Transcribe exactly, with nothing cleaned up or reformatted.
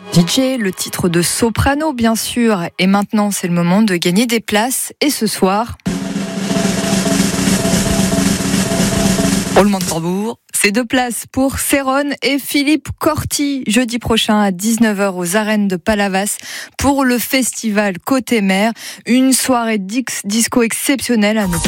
D J, le titre de Soprano bien sûr, et maintenant c'est le moment de gagner des places, et ce soir, roulement de tambour, c'est deux places pour Céron et Philippe Corti, jeudi prochain à dix-neuf heures aux arènes de Palavas pour le festival Côté Mer, une soirée dix- disco exceptionnelle à ne